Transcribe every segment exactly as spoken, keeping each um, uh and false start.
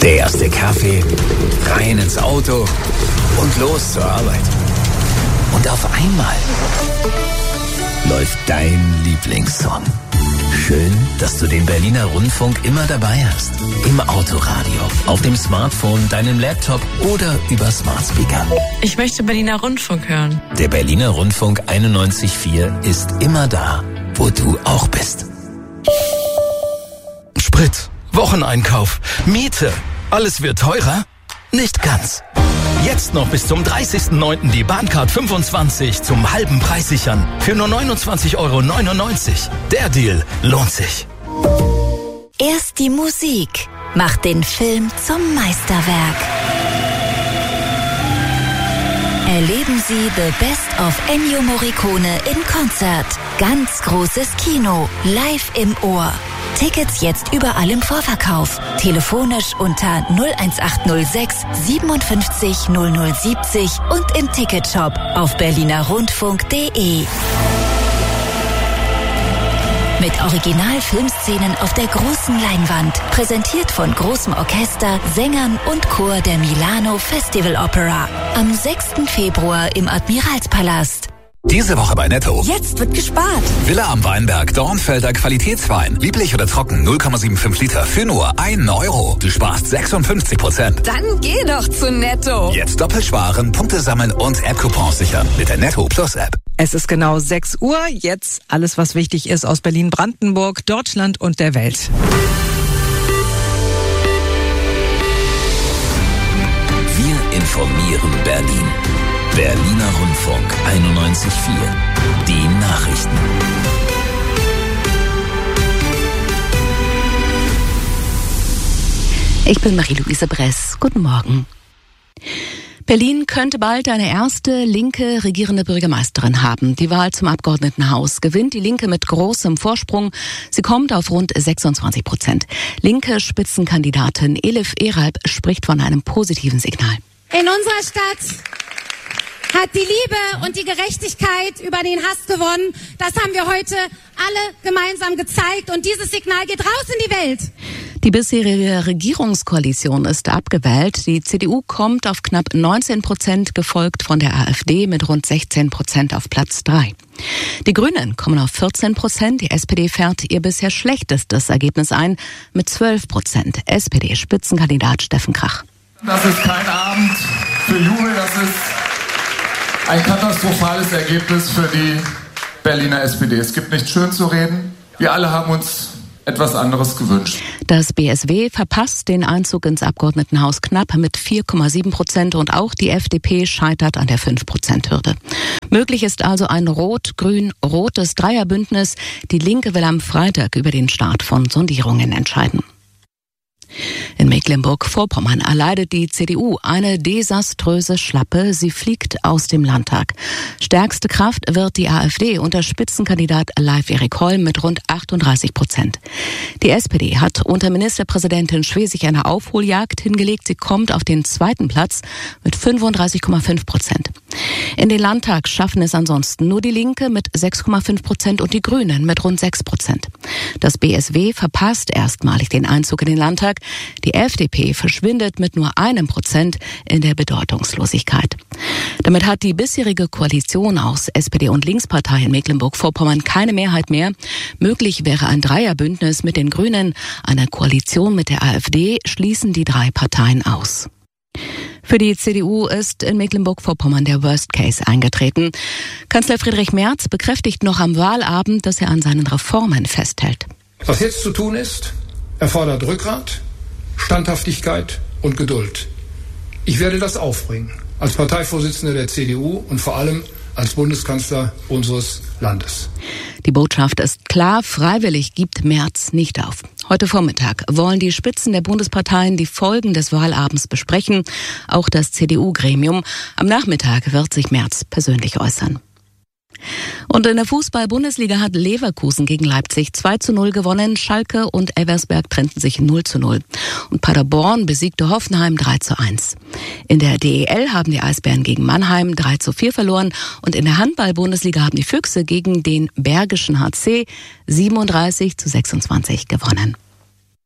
Der erste Kaffee, rein ins Auto und los zur Arbeit. Und auf einmal läuft dein Lieblingssong. Schön, dass du den Berliner Rundfunk immer dabei hast. Im Autoradio, auf dem Smartphone, deinem Laptop oder über Smart Speaker. Ich möchte Berliner Rundfunk hören. Der Berliner Rundfunk einundneunzig Komma vier ist immer da, wo du auch bist. Sprit, Wocheneinkauf, Miete, alles wird teurer? Nicht ganz. Jetzt noch bis zum dreißigsten neunten die Bahncard fünfundzwanzig zum halben Preis sichern. Für nur neunundzwanzig Euro neunundneunzig. Der Deal lohnt sich. Erst die Musik macht den Film zum Meisterwerk. Erleben Sie The Best of Ennio Morricone in Konzert. Ganz großes Kino, live im Ohr. Tickets jetzt überall im Vorverkauf. Telefonisch unter null eins acht null sechs siebenundfünfzig null null siebzig und im Ticketshop auf berlinerrundfunk punkt de. Mit Original-Filmszenen auf der großen Leinwand. Präsentiert von großem Orchester, Sängern und Chor der Milano Festival Opera. Am sechsten Februar im Admiralspalast. Diese Woche bei Netto. Jetzt wird gespart. Villa am Weinberg, Dornfelder Qualitätswein. Lieblich oder trocken, null Komma fünfundsiebzig Liter für nur einen Euro. Du sparst sechsundfünfzig Prozent. Dann geh doch zu Netto. Jetzt doppelt sparen, Punkte sammeln und App-Coupons sichern mit der Netto Plus App. Es ist genau sechs Uhr. Jetzt alles, was wichtig ist aus Berlin-Brandenburg, Deutschland und der Welt. Wir informieren Berlin. Berliner Rundfunk einundneunzig Komma vier. Die Nachrichten. Ich bin Marie-Louise Bress. Guten Morgen. Berlin könnte bald eine erste linke regierende Bürgermeisterin haben. Die Wahl zum Abgeordnetenhaus gewinnt die Linke mit großem Vorsprung. Sie kommt auf rund sechsundzwanzig Prozent. Linke Spitzenkandidatin Elif Eralp spricht von einem positiven Signal. In unserer Stadt hat die Liebe und die Gerechtigkeit über den Hass gewonnen. Das haben wir heute alle gemeinsam gezeigt und dieses Signal geht raus in die Welt. Die bisherige Regierungskoalition ist abgewählt. Die C D U kommt auf knapp neunzehn Prozent, gefolgt von der AfD mit rund sechzehn Prozent auf Platz drei. Die Grünen kommen auf vierzehn Prozent. Die S P D fährt ihr bisher schlechtestes Ergebnis ein mit zwölf Prozent. S P D-Spitzenkandidat Steffen Krach. Das ist kein Abend für Jubel, das ist ein katastrophales Ergebnis für die Berliner S P D. Es gibt nichts schön zu reden. Wir alle haben uns etwas anderes gewünscht. Das B S W verpasst den Einzug ins Abgeordnetenhaus knapp mit vier Komma sieben Prozent und auch die F D P scheitert an der fünf Prozent Hürde. Möglich ist also ein rot-grün-rotes Dreierbündnis. Die Linke will am Freitag über den Start von Sondierungen entscheiden. In Mecklenburg-Vorpommern erleidet die C D U eine desaströse Schlappe. Sie fliegt aus dem Landtag. Stärkste Kraft wird die AfD unter Spitzenkandidat Leif Erik Holm mit rund achtunddreißig Prozent. Die S P D hat unter Ministerpräsidentin Schwesig eine Aufholjagd hingelegt. Sie kommt auf den zweiten Platz mit fünfunddreißig Komma fünf Prozent. In den Landtag schaffen es ansonsten nur die Linke mit sechs Komma fünf Prozent und die Grünen mit rund sechs Prozent. Das B S W verpasst erstmalig den Einzug in den Landtag. Die F D P verschwindet mit nur einem Prozent in der Bedeutungslosigkeit. Damit hat die bisherige Koalition aus S P D und Linkspartei in Mecklenburg-Vorpommern keine Mehrheit mehr. Möglich wäre ein Dreierbündnis mit den Grünen. Eine Koalition mit der AfD schließen die drei Parteien aus. Für die C D U ist in Mecklenburg-Vorpommern der Worst Case eingetreten. Kanzler Friedrich Merz bekräftigt noch am Wahlabend, dass er an seinen Reformen festhält. Was jetzt zu tun ist, erfordert Rückgrat, Standhaftigkeit und Geduld. Ich werde das aufbringen, als Parteivorsitzender der C D U und vor allem als Bundeskanzler unseres Landes. Die Botschaft ist klar, freiwillig gibt Merz nicht auf. Heute Vormittag wollen die Spitzen der Bundesparteien die Folgen des Wahlabends besprechen, auch das C D U-Gremium. Am Nachmittag wird sich Merz persönlich äußern. Und in der Fußball-Bundesliga hat Leverkusen gegen Leipzig zwei zu null gewonnen. Schalke und Elversberg trennten sich null zu null. Und Paderborn besiegte Hoffenheim drei zu eins. In der D E L haben die Eisbären gegen Mannheim drei zu vier verloren. Und in der Handball-Bundesliga haben die Füchse gegen den Bergischen H C siebenunddreißig zu sechsundzwanzig gewonnen.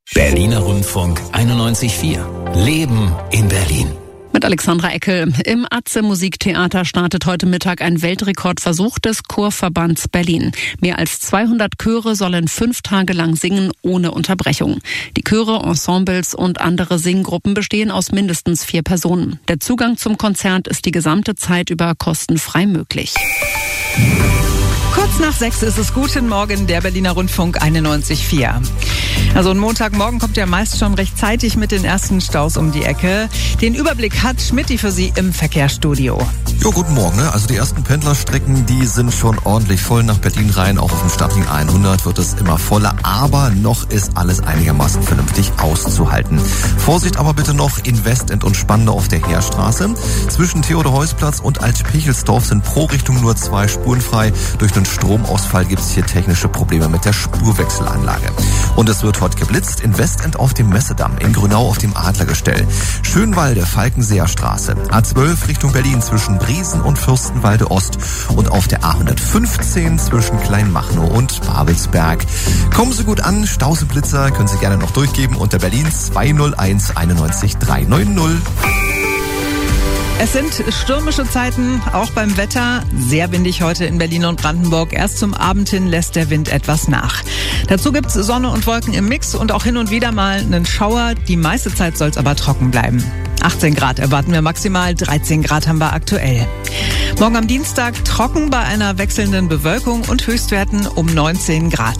Berliner Rundfunk einundneunzig Komma vier. Leben in Berlin. Mit Alexandra Eckel. Im Atze Musiktheater startet heute Mittag ein Weltrekordversuch des Chorverbands Berlin. Mehr als zweihundert Chöre sollen fünf Tage lang singen, ohne Unterbrechung. Die Chöre, Ensembles und andere Singgruppen bestehen aus mindestens vier Personen. Der Zugang zum Konzert ist die gesamte Zeit über kostenfrei möglich. Kurz nach sechs ist es. Guten Morgen, der Berliner Rundfunk einundneunzig Komma vier. Also ein Montagmorgen kommt ja meist schon rechtzeitig mit den ersten Staus um die Ecke. Den Überblick hat Schmidti für Sie im Verkehrsstudio. Jo, guten Morgen. Also die ersten Pendlerstrecken, die sind schon ordentlich voll nach Berlin rein. Auch auf dem Stadtring hundert wird es immer voller. Aber noch ist alles einigermaßen vernünftig auszuhalten. Vorsicht aber bitte noch in Westend und Spandau auf der Heerstraße. Zwischen Theodor-Heuss-Platz und Alt-Pichelsdorf sind pro Richtung nur zwei Spuren frei. Durch den Stromausfall gibt es hier technische Probleme mit der Spurwechselanlage. Und es wird heute geblitzt in Westend auf dem Messedamm, in Grünau auf dem Adlergestell, Schönwalde, Falkenseer Straße, A zwölf Richtung Berlin zwischen Briesen und Fürstenwalde Ost und auf der A hundertfünfzehn zwischen Kleinmachnow und Babelsberg. Kommen Sie gut an, Staus und Blitzer können Sie gerne noch durchgeben unter Berlin zwei null eins einundneunzig drei neun null. Es sind stürmische Zeiten, auch beim Wetter. Sehr windig heute in Berlin und Brandenburg. Erst zum Abend hin lässt der Wind etwas nach. Dazu gibt's Sonne und Wolken im Mix und auch hin und wieder mal einen Schauer. Die meiste Zeit soll's aber trocken bleiben. achtzehn Grad erwarten wir maximal, dreizehn Grad haben wir aktuell. Morgen am Dienstag trocken bei einer wechselnden Bewölkung und Höchstwerten um neunzehn Grad.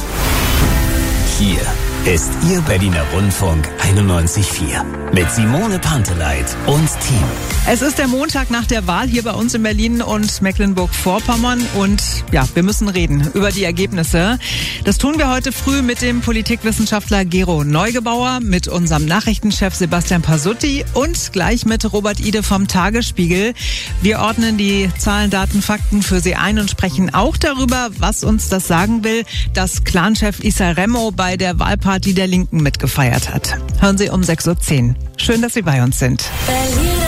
Hier ist Ihr Berliner Rundfunk einundneunzig Komma vier mit Simone Panteleit und Team. Es ist der Montag nach der Wahl hier bei uns in Berlin und Mecklenburg-Vorpommern und ja, wir müssen reden über die Ergebnisse. Das tun wir heute früh mit dem Politikwissenschaftler Gero Neugebauer, mit unserem Nachrichtenchef Sebastian Pasutti und gleich mit Robert Ide vom Tagesspiegel. Wir ordnen die Zahlen, Daten, Fakten für Sie ein und sprechen auch darüber, was uns das sagen will, dass Clanchef Issa Remo bei der Wahlparty der Linken mitgefeiert hat. Hören Sie um sechs Uhr zehn. Schön, dass Sie bei uns sind.